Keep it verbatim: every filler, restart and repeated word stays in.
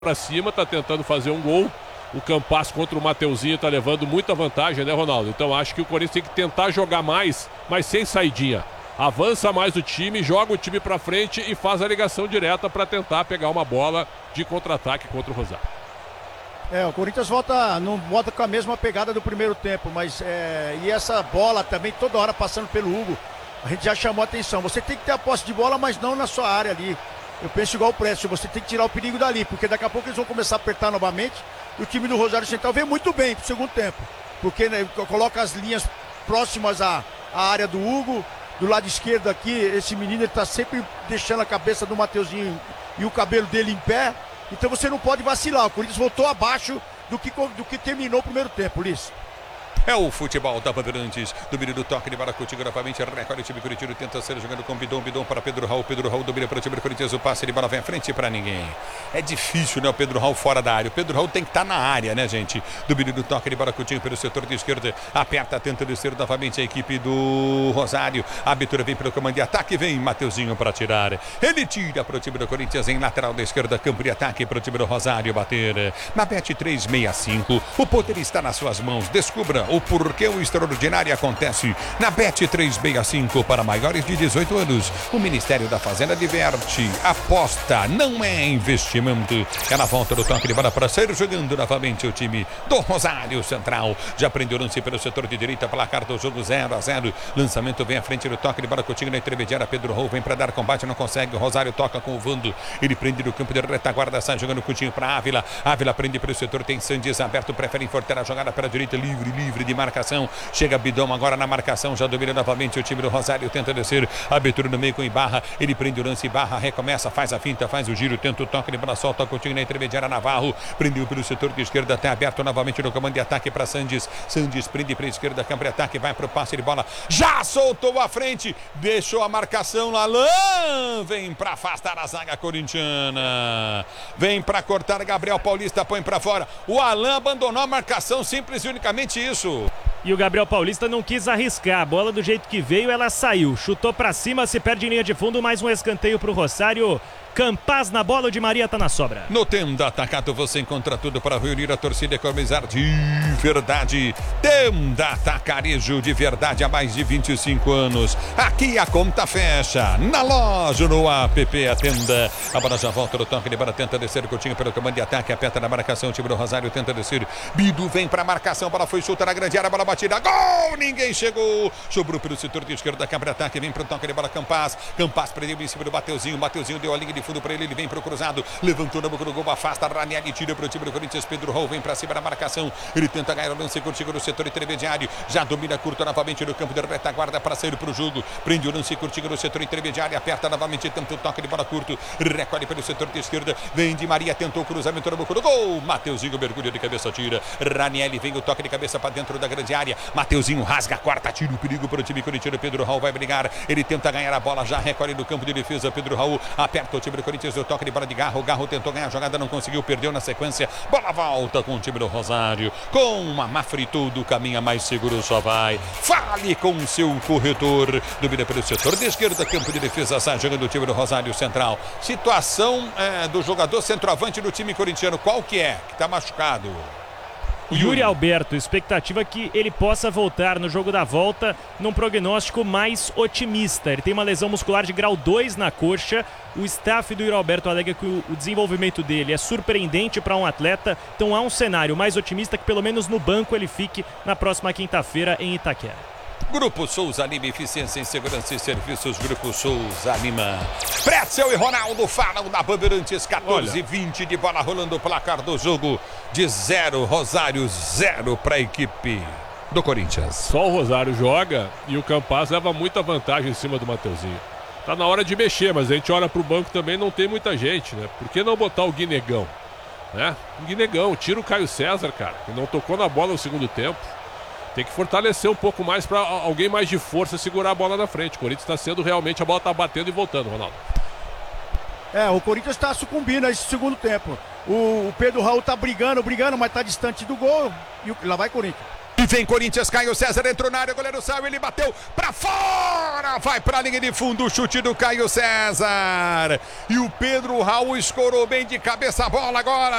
Pra cima, tá tentando fazer um gol. O Campas contra o Mateuzinho tá levando muita vantagem, né, Ronaldo? Então acho que o Corinthians tem que tentar jogar mais, mas sem saidinha. Avança mais o time, joga o time pra frente e faz a ligação direta para tentar pegar uma bola de contra-ataque contra o Rosário. É, o Corinthians volta, não volta com a mesma pegada do primeiro tempo, mas é, e essa bola também toda hora passando pelo Hugo, a gente já chamou a atenção. Você tem que ter a posse de bola, mas não na sua área ali. Eu penso igual o Prestes, você tem que tirar o perigo dali, porque daqui a pouco eles vão começar a apertar novamente e o time do Rosário Central vem muito bem pro segundo tempo, porque né, coloca as linhas próximas à, à área do Hugo, do lado esquerdo aqui, esse menino ele tá sempre deixando a cabeça do Mateuzinho e o cabelo dele em pé, então você não pode vacilar. O Corinthians voltou abaixo do que, do que terminou o primeiro tempo, Ulisses. É o futebol da Bandeirantes. Domínio do toque de Baracutinga novamente. Recolhe o time Curitiba. Tenta ser jogando com Bidon. Bidon para Pedro Raul. Pedro Raul domina para o time do Corinthians. O passe de bola vem à frente para ninguém. É difícil, né? O Pedro Raul fora da área. O Pedro Raul tem que estar na área, né, gente? Domínio do toque de Baracutinga pelo setor de esquerda. Aperta, tenta descer novamente a equipe do Rosário. A abertura vem pelo comando de ataque. Vem Mateuzinho para tirar. Ele tira para o time do Corinthians em lateral da esquerda. Campo de ataque para o time do Rosário bater. Na Bet trezentos e sessenta e cinco. O poder está nas suas mãos. Descubra o porquê o extraordinário acontece na Bet trezentos e sessenta e cinco para maiores de dezoito anos. O Ministério da Fazenda diverte, aposta, não é investimento. É na volta do toque de bola para sair jogando novamente o time do Rosário Central. Já prendeu o lance pelo setor de direita, placar do jogo zero a zero. Lançamento vem à frente do toque de bola com o time na intermediária. Pedro Raul vem para dar combate, não consegue. O Rosário toca com o Vando. Ele prende no campo de retaguarda, sai jogando com o time para Ávila. Ávila prende pelo setor, tem Sandes aberto, prefere enfortar a jogada pela direita, livre, livre de marcação. Chega Bidon agora na marcação, já domina novamente o time do Rosário, tenta descer, abertura no meio com Ibarra, ele prende o lance, Ibarra recomeça, faz a finta, faz o giro, tenta o toque de bola, solta o time na intermediária, Navarro, prendeu pelo setor de esquerda, até aberto novamente no comando de ataque para Sandes, Sandes prende para a esquerda, campo de ataque, vai para o passe de bola, já soltou a frente, deixou a marcação, Lalan, vem para afastar a zaga corintiana, vem para cortar, Gabriel Paulista põe para fora, o Alan abandonou a marcação, simples e unicamente isso. E o Gabriel Paulista não quis arriscar. A bola do jeito que veio, ela saiu. Chutou pra cima, se perde em linha de fundo. Mais um escanteio pro Rosário. Campas na bola, de Maria tá na sobra. No Tenda Atacado você encontra tudo para reunir a torcida e economizar de verdade. Tenda Atacarejo de verdade há mais de vinte e cinco anos. Aqui a conta fecha. Na loja, no app, a Tenda. A bola já volta no toque de bola, tenta descer o Coutinho pelo comando de ataque, aperta na marcação, o time do Rosário tenta descer. Bidu vem para a marcação, bola foi solta na grande área, bola batida, gol! Ninguém chegou. Sobrou pelo setor de esquerda, câmara de ataque, vem para o toque de bola, Campas. Campas prendeu em cima do Mateuzinho, Mateuzinho deu a linha de fundo para ele, ele vem para o cruzado, levantou na boca do gol, afasta, Raniel tira para o time do Corinthians, Pedro Raul vem para cima da marcação, ele tenta ganhar o lance contigo no setor intermediário, já domina curto novamente no campo de retaguarda para sair para o jogo, prende o lance contigo no setor intermediário, aperta novamente, tenta o toque de bola curto, recolhe pelo setor de esquerda, vem de Maria, tentou o cruzamento na boca do gol, Mateuzinho mergulha de cabeça, tira, Raniel vem o toque de cabeça para dentro da grande área, Mateuzinho rasga a quarta, tira o perigo para o time corintiano, Pedro Raul vai brigar, ele tenta ganhar a bola, já recolhe no campo de defesa, Pedro Raul aperta o time do Corinthians, o toque de bola de Garro, o Garro tentou ganhar a jogada, não conseguiu, perdeu na sequência, bola volta com o time do Rosário, com uma Mafre tudo caminha mais seguro, só vai, fale com o seu corretor, domina pelo setor de esquerda, campo de defesa, sai jogando o time do Rosário Central, situação é, do jogador centroavante do time corintiano, qual que é, que tá machucado? O Yuri Alberto, expectativa que ele possa voltar no jogo da volta num prognóstico mais otimista. Ele tem uma lesão muscular de grau dois na coxa. O staff do Yuri Alberto alega que o desenvolvimento dele é surpreendente para um atleta. Então há um cenário mais otimista que pelo menos no banco ele fique na próxima quinta-feira em Itaquera. Grupo Souza Lima, eficiência em segurança e serviços. Grupo Souza Lima. Pretzel e Ronaldo falam da Bandeirantes. quatorze e vinte de bola rolando o placar do jogo. De zero, Rosário zero para a equipe do Corinthians. Só o Rosário joga e o Campas leva muita vantagem em cima do Mateuzinho. Tá na hora de mexer, mas a gente olha pro banco também, não tem muita gente, né? Por que não botar o Guinegão? Né? O Guinegão, tira o Caio César, cara, que não tocou na bola no segundo tempo. Tem que fortalecer um pouco mais para alguém mais de força segurar a bola na frente. O Corinthians está sendo realmente, a bola está batendo e voltando, Ronaldo. É, o Corinthians está sucumbindo nesse segundo tempo. O, o Pedro Raul está brigando, brigando, mas está distante do gol. E o, lá vai Corinthians. E vem Corinthians, Caio César entrou na área, o goleiro saiu, ele bateu pra fora, vai pra linha de fundo, o chute do Caio César. E o Pedro Raul escorou bem de cabeça a bola agora.